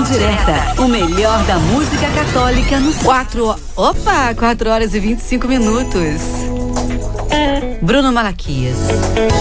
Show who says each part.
Speaker 1: Direta, o melhor da música católica nos 4 horas e 25 minutos. Bruno Malaquias.